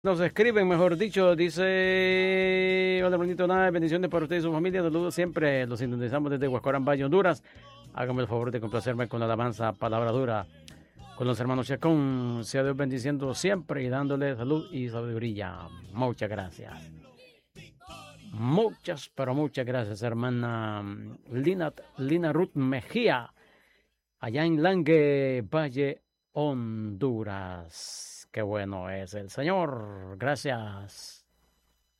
Nos escriben, mejor dicho, dice, hola, bonito nada, bendiciones para usted y su familia, saludos siempre, los sintonizamos desde Huascorán, Valle, Honduras. Hágame el favor de complacerme con la alabanza, palabra dura, con los hermanos Chacón, sea Dios bendiciendo siempre y dándole salud y sabiduría. Muchas gracias. Muchas, pero muchas gracias, hermana Lina Ruth Mejía, allá en Langue, Valle, Honduras. Qué bueno es el Señor. Gracias.